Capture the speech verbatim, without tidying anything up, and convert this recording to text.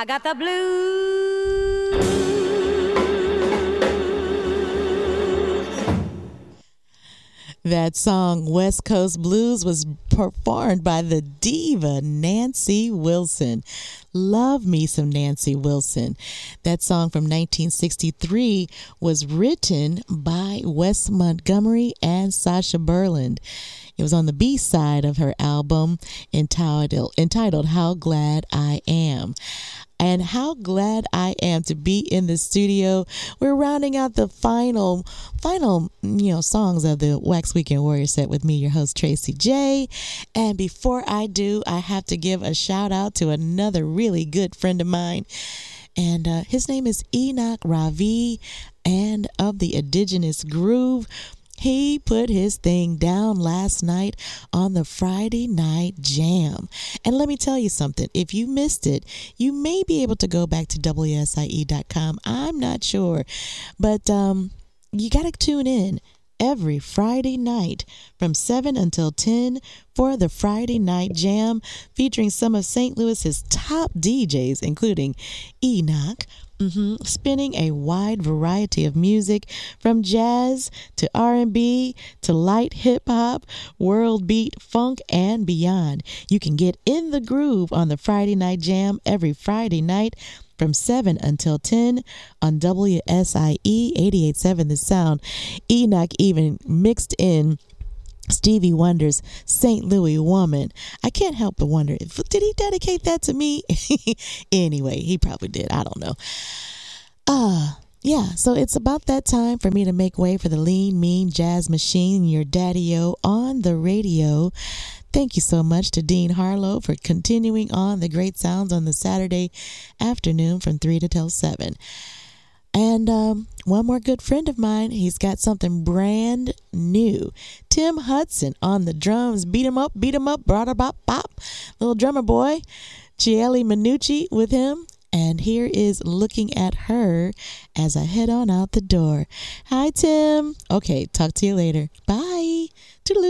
I got the blues. That song, West Coast Blues, was performed by the diva Nancy Wilson. Love me some Nancy Wilson. That song from nineteen sixty-three was written by Wes Montgomery and Sasha Berland. It was on the B side of her album entitled, entitled How Glad I Am. And how glad I am to be in the studio. We're rounding out the final, final, you know, songs of the Wax Weekend Warrior set with me, your host, Tracy J. And before I do, I have to give a shout out to another really good friend of mine. And uh, his name is Enoch Ravi, and of the Indigenous Groove. He put his thing down last night on the Friday Night Jam. And let me tell you something. If you missed it, you may be able to go back to W S I E dot com. I'm not sure. But um, you got to tune in every Friday night from seven until ten for the Friday Night Jam, featuring some of Saint Louis's top D Js, including Enoch, Mm-hmm. spinning a wide variety of music from jazz to R and B to light hip hop, world beat, funk, and beyond. You can get in the groove on the Friday Night Jam every Friday night from seven until ten on W S I E eighty-eight point seven The Sound. Enoch even mixed in Stevie Wonder's Saint Louis Woman. I can't help but wonder, if did he dedicate that to me? Anyway, he probably did. I don't know. Uh, yeah, so it's about that time for me to make way for the lean, mean jazz machine, your daddy-o on the radio. Thank you so much to Dean Harlow for continuing on the great sounds on the Saturday afternoon from three to till seven. And um, one more good friend of mine, he's got something brand new. Tim Hudson on the drums. Beat him up, beat him up, brought her bop, bop. Little drummer boy. Chieli Minucci with him. And here is Looking at Her as I head on out the door. Hi, Tim. Okay, talk to you later. Bye.